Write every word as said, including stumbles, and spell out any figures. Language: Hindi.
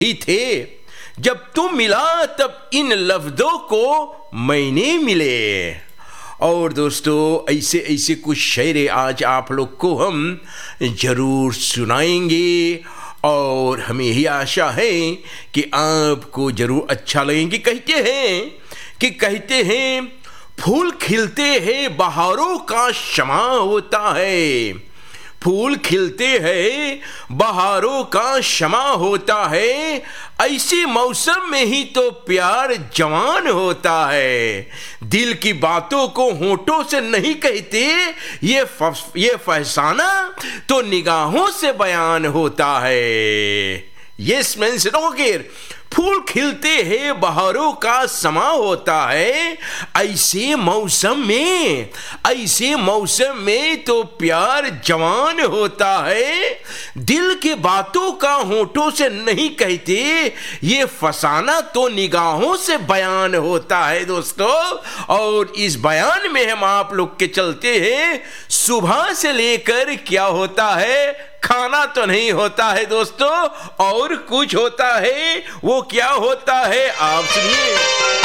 ही थे, जब तुम मिला तब इन लफ्ज़ों को मैंने मिले। और दोस्तों, ऐसे ऐसे कुछ शेर आज आप लोग को हम ज़रूर सुनाएंगे और हमें यही आशा है कि आपको ज़रूर अच्छा लगेंगे। कहते हैं कि कहते हैं फूल खिलते हैं बहारों का शमा होता है, फूल खिलते हैं बहारों का शमा होता है, ऐसे मौसम में ही तो प्यार जवान होता है। दिल की बातों को होठों से नहीं कहते, ये फ, ये फहसाना तो निगाहों से बयान होता है। यस मैन सिनोगिर, फूल खिलते हैं बहारों का समा होता है, ऐसे मौसम में ऐसे मौसम में तो प्यार जवान होता है। दिल की बातों का होठों से नहीं कहते, ये फसाना तो निगाहों से बयान होता है दोस्तों। और इस बयान में हम आप लोग के चलते हैं, सुबह से लेकर क्या होता है, खाना तो नहीं होता है दोस्तों, और कुछ होता है। वो क्या होता है आप सुनिए।